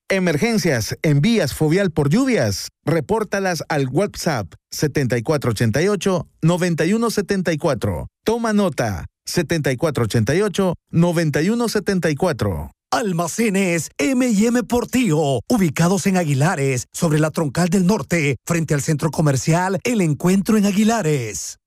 Emergencias en vías fluvial por lluvias. Repórtalas al WhatsApp 7488-9174. Toma nota, 7488-9174. Almacenes M&M Portillo, ubicados en Aguilares, sobre la Troncal del Norte, frente al Centro Comercial El Encuentro en Aguilares.